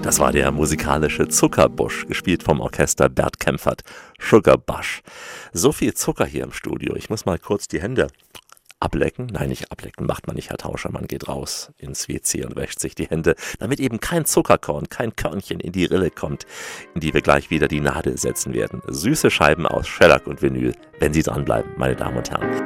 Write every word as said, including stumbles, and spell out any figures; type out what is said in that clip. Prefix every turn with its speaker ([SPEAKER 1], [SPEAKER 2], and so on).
[SPEAKER 1] Das war der musikalische Zuckerbusch, gespielt vom Orchester Bert Kempfert. Sugar Bush. So viel Zucker hier im Studio. Ich muss mal kurz die Hände ablecken. Nein, nicht ablecken, macht man nicht, Herr Tauscher. Man geht raus ins W C und wäscht sich die Hände, damit eben kein Zuckerkorn, kein Körnchen in die Rille kommt, in die wir gleich wieder die Nadel setzen werden. Süße Scheiben aus Shellac und Vinyl, wenn Sie dranbleiben, meine Damen und Herren.